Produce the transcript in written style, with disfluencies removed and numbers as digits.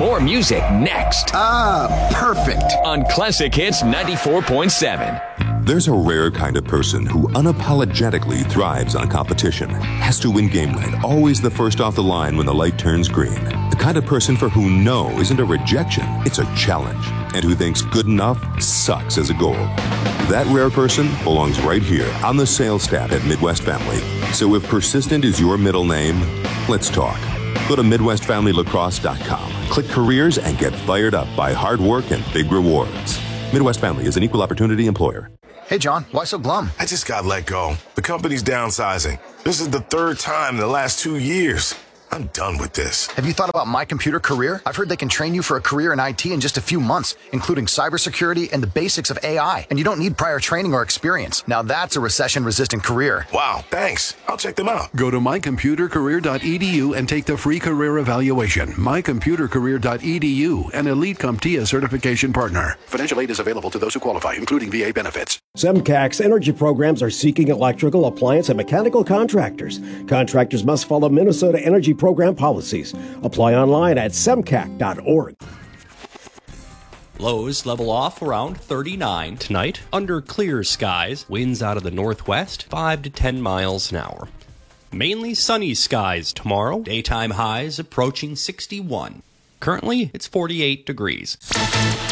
More music next. Perfect. On Classic Hits 94.7. There's a rare kind of person who unapologetically thrives on competition, has to win game night, always the first off the line when the light turns green. The kind of person for whom no isn't a rejection, it's a challenge, and who thinks good enough sucks as a goal. That rare person belongs right here on the sales staff at Midwest Family. So if persistent is your middle name, let's talk. Go to MidwestFamilyLacrosse.com, click careers, and get fired up by hard work and big rewards. Midwest Family is an equal opportunity employer. Hey, John, why so glum? I just got let go. The company's downsizing. This is the third time in the last 2 years. I'm done with this. Have you thought about My Computer Career? I've heard they can train you for a career in IT in just a few months, including cybersecurity and the basics of AI. And you don't need prior training or experience. Now that's a recession-resistant career. Wow, thanks. I'll check them out. Go to mycomputercareer.edu and take the free career evaluation. mycomputercareer.edu, an Elite CompTIA certification partner. Financial aid is available to those who qualify, including VA benefits. SEMCAC's energy programs are seeking electrical, appliance, and mechanical contractors. Contractors must follow Minnesota energy program policies. Apply online at semcac.org. Lows level off around 39 tonight. Under clear skies, winds out of the northwest, 5 to 10 miles an hour. Mainly sunny skies tomorrow. Daytime highs approaching 61. Currently, it's 48 degrees.